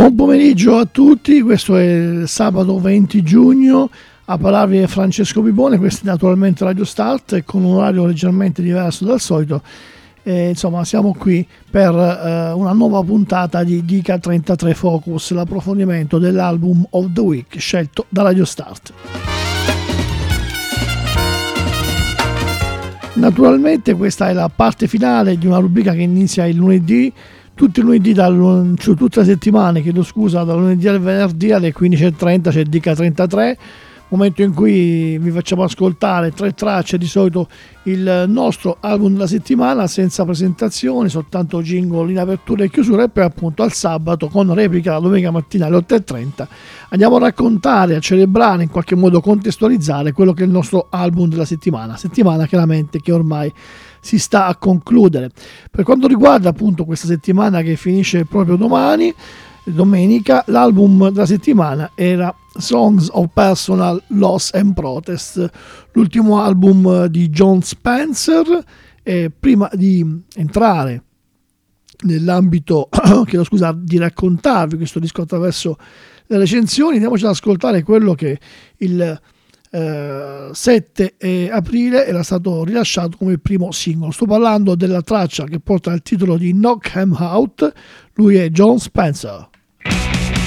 Buon pomeriggio a tutti, questo è sabato 20 giugno, a parlarvi è Francesco Pipone, questo è naturalmente Radio Start e con un orario leggermente diverso dal solito. Insomma, siamo qui per una nuova puntata di Dica 33 Focus, l'approfondimento dell'album of the week scelto da Radio Start. Naturalmente questa è la parte finale di una rubrica che inizia il lunedì, tutti i lunedì, cioè tutte le settimane, dal lunedì al venerdì alle 15.30 c'è Dica 33, momento in cui vi facciamo ascoltare 3 tracce, di solito il nostro album della settimana, senza presentazioni, soltanto jingle in apertura e chiusura, e poi appunto al sabato con replica la domenica mattina alle 8.30 andiamo a raccontare, a celebrare, in qualche modo contestualizzare quello che è il nostro album della settimana chiaramente che ormai si sta a concludere. Per quanto riguarda appunto questa settimana che finisce proprio domenica, l'album della settimana era Songs of Personal Loss and Protest, l'ultimo album di Jon Spencer. E prima di entrare nell'ambito di raccontarvi questo disco attraverso le recensioni, andiamoci ad ascoltare quello che il 7 aprile era stato rilasciato come primo singolo. Sto parlando della traccia che porta il titolo di Knock 'Em Out. Lui è Jon Spencer.